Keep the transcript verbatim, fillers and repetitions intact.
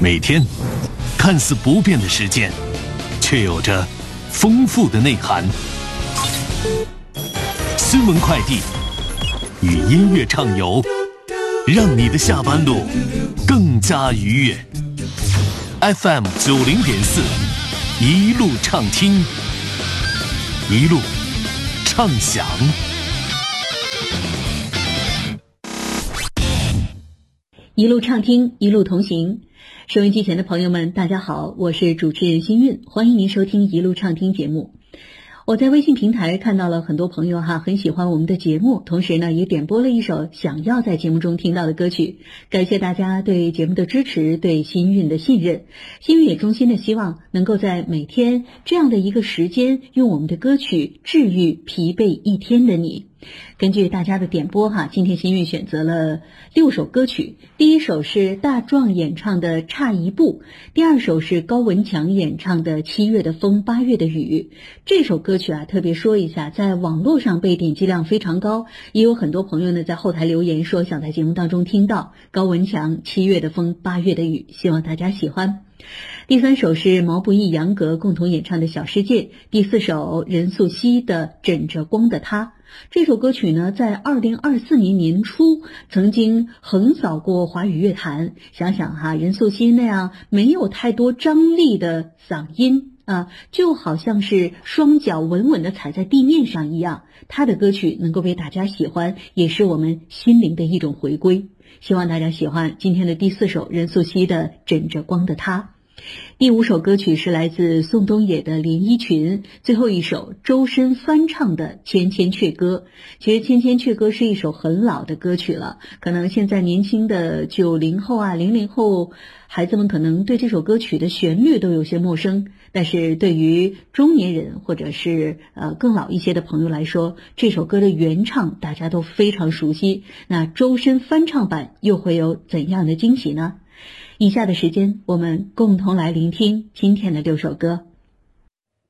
每天看似不变的时间，却有着丰富的内涵。新闻快递与音乐畅游，让你的下班路更加愉悦。F M 九零点四，一路畅听，一路畅享。 一路畅听，一路同行。收音机前的朋友们，大家好，我是主持人新韵，欢迎您收听一路畅听节目。我在微信平台看到了很多朋友哈，很喜欢我们的节目，同时呢也点播了一首想要在节目中听到的歌曲。感谢大家对节目的支持，对新韵的信任。新韵也衷心的希望能够在每天这样的一个时间，用我们的歌曲治愈疲惫一天的你。根据大家的点播哈，今天新韵选择了六首歌曲。第一首是大壮演唱的《差一步》，第二首是高文强演唱的《七月的风，八月的雨》。这首歌曲啊，特别说一下，在网络上被点击量非常高，也有很多朋友呢在后台留言说想在节目当中听到高文强《七月的风，八月的雨》，希望大家喜欢。第三首是毛不易、杨格共同演唱的《小世界》，第四首任素汐的《枕着光的他》。这首歌曲呢，在二零二四年年初曾经横扫过华语乐坛。想想哈，任素汐那样没有太多张力的嗓音啊，就好像是双脚稳稳地踩在地面上一样。她的歌曲能够被大家喜欢，也是我们心灵的一种回归。希望大家喜欢今天的第四首任素汐的《枕着光的他》。第五首歌曲是来自宋冬野的《连衣裙》，最后一首周深翻唱的《千千阙歌》。其实《千千阙歌》是一首很老的歌曲了，可能现在年轻的九零后啊、零零后孩子们可能对这首歌曲的旋律都有些陌生，但是对于中年人或者是呃更老一些的朋友来说，这首歌的原唱大家都非常熟悉，那周深翻唱版又会有怎样的惊喜呢？以下的时间，我们共同来聆听今天的六首歌。